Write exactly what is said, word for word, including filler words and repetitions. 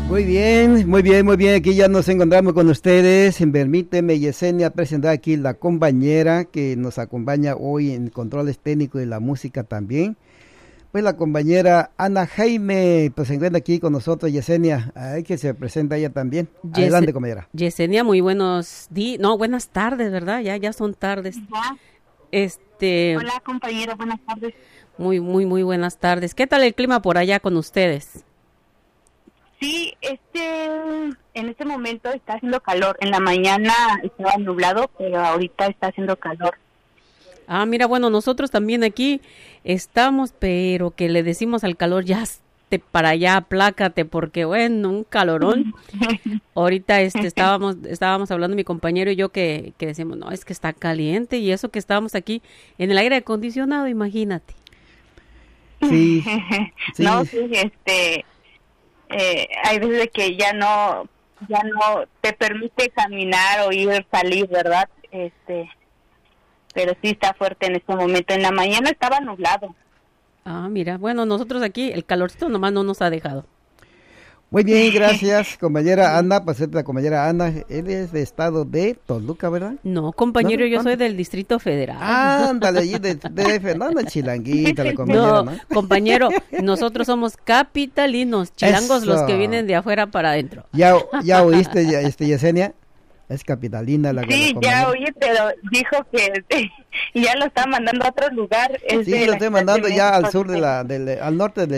Muy bien, muy bien, muy bien. Aquí ya nos encontramos con ustedes. Permíteme, Yesenia, presentar aquí la compañera que nos acompaña hoy en controles técnicos y la música también. Pues la compañera Ana Jaime, pues se encuentra aquí con nosotros, Yesenia. Ay, que se presenta ella también. Yes, adelante, compañera. Yesenia, muy buenos días, no, buenas tardes, ¿verdad? Ya, ya son tardes. Ya. Este. Hola, compañera, buenas tardes. Muy, muy, muy buenas tardes. ¿Qué tal el clima por allá con ustedes? Sí, este, en este momento está haciendo calor. En la mañana estaba nublado, pero ahorita está haciendo calor. Ah, mira, bueno, nosotros también aquí estamos, pero que le decimos al calor, ya te para allá, aplácate, porque bueno, un calorón. Ahorita este estábamos estábamos hablando mi compañero y yo que, que decimos, no, es que está caliente y eso que estábamos aquí en el aire acondicionado, imagínate. Sí. sí. No, sí, este, eh, hay veces que ya no, ya no te permite caminar o ir, salir, ¿verdad? Este, pero sí está fuerte en este momento. En la mañana estaba nublado. Ah, mira, bueno, nosotros aquí el calorcito nomás no nos ha dejado. Muy bien, gracias, compañera Ana, para ser la compañera Ana. Él es de estado de Toluca, ¿verdad? No, compañero, ¿No? yo ¿Dónde? soy del Distrito Federal. Ándale, allí de, de Fernanda Chilanguita, la compañera, no, ¿no? compañero, nosotros somos capitalinos, chilangos. Eso. Los que vienen de afuera para adentro. ¿Ya, ya oíste, ya, este, Yesenia? Es capitalina la Sí, la ya oí, pero dijo que eh, ya lo está mandando a otro lugar. Sí, lo estoy mandando ya al sur de la, del, al norte de